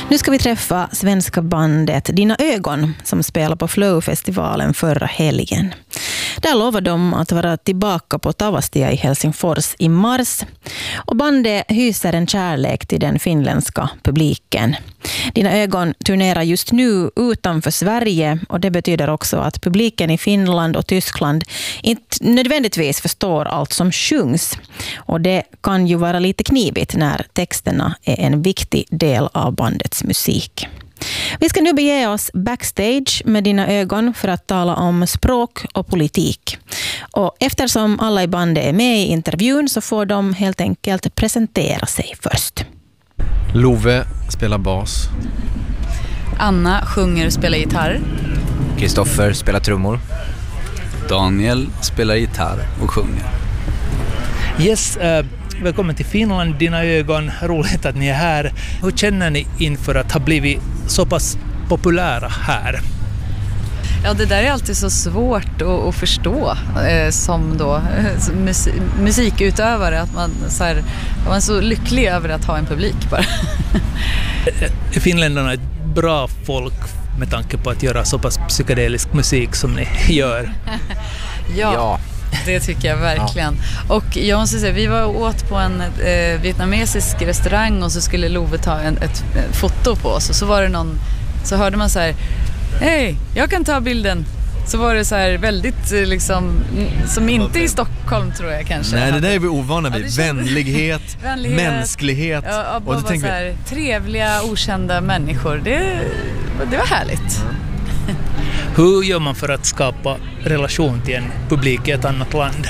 Nu ska vi träffa svenska bandet Dina ögon som spelar på Flow-festivalen förra helgen. Där lovar de att vara tillbaka på Tavastia i Helsingfors i mars. Och bandet hyser en kärlek till den finländska publiken. Dina ögon turnerar just nu utanför Sverige och det betyder också att publiken i Finland och Tyskland inte nödvändigtvis förstår allt som sjungs. Och det kan ju vara lite knivigt när texterna är en viktig del av bandets musik. Vi ska nu bege oss backstage med Dina ögon för att tala om språk och politik. Och eftersom alla i bandet är med i intervjun så får de helt enkelt presentera sig först. Love spelar bas. Anna sjunger och spelar gitarr. Kristoffer spelar trummor. Daniel spelar gitarr och sjunger. Yes, välkommen till Finland, Dina ögon. Roligt att ni är här. Hur känner ni inför att ha blivit så pass populära här? Ja, det där är alltid så svårt att förstå som då musikutövare, att man är så lycklig över att ha en publik bara. Finländarna är ett bra folk med tanke på att göra så pass psykedelisk musik som ni gör. Ja. Det tycker jag verkligen. Ja. Och jag måste säga, vi var åt på en vietnamesisk restaurang och så skulle Love ta ett foto på oss. Och så var det så hörde man så här: hej, jag kan ta bilden. Så var det så här väldigt liksom, som inte i Stockholm tror jag kanske. Nej, det där är vi ovana vid. Vänlighet, mänsklighet. Ja, och det så här, trevliga, okända människor. Det var härligt. Hur gör man för att skapa relation till en publik i ett annat land?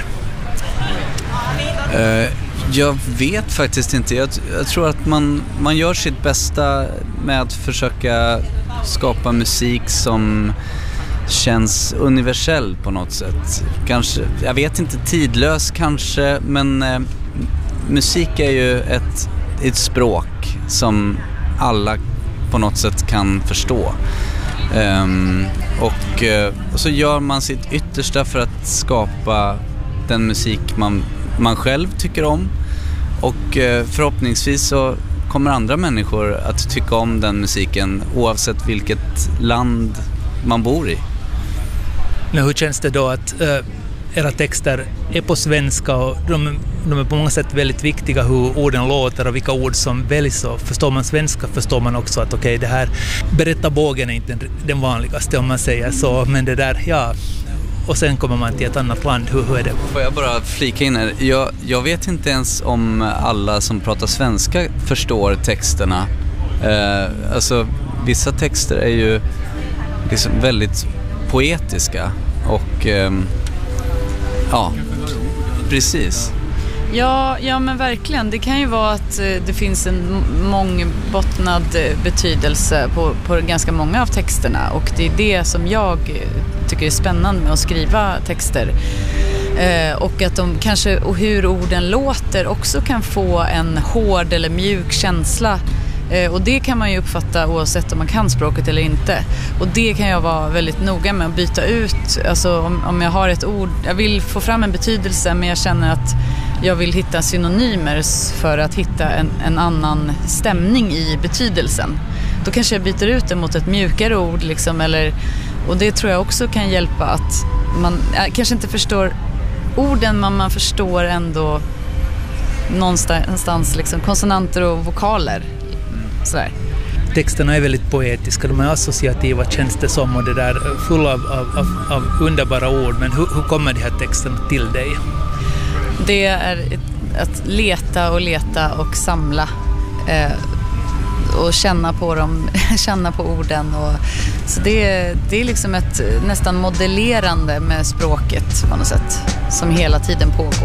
Jag vet faktiskt inte. Jag tror att man gör sitt bästa med att försöka skapa musik som känns universell på något sätt. Kanske, jag vet inte, tidlös kanske, men musik är ju ett språk som alla på något sätt kan förstå. Och så gör man sitt yttersta för att skapa den musik man själv tycker om, och förhoppningsvis så kommer andra människor att tycka om den musiken oavsett vilket land man bor i. Men hur känns det då att era texter är på svenska och de är på många sätt väldigt viktiga, hur orden låter och vilka ord som väljs, och förstår man svenska förstår man också att okej, det här berättarbågen är inte den vanligaste om man säger så, men det där, ja, och sen kommer man till ett annat land, hur är det? Får jag bara flika in här? Jag vet inte ens om alla som pratar svenska förstår texterna. Alltså vissa texter är ju liksom väldigt poetiska och ja, precis. Ja, men verkligen. Det kan ju vara att det finns en mångbottnad betydelse på ganska många av texterna, och det är det som jag tycker är spännande med att skriva texter. Och att de kanske, och hur orden låter också kan få en hård eller mjuk känsla. Och det kan man ju uppfatta oavsett om man kan språket eller inte. Och det kan jag vara väldigt noga med att byta ut. Alltså om jag har ett ord, jag vill få fram en betydelse, men jag känner att jag vill hitta synonymer för att hitta en annan stämning i betydelsen. Då kanske jag byter ut det mot ett mjukare ord liksom, och det tror jag också kan hjälpa att man kanske inte förstår orden, men man förstår ändå någonstans liksom konsonanter och vokaler. Sådär. Texterna är väldigt poetiska, de är associativa, känns det som, och det där fulla av underbara ord. Men hur kommer de här texterna till dig? Det är att leta och samla och känna på dem, känna på orden, och så det är liksom ett nästan modellerande med språket på något sätt som hela tiden pågår.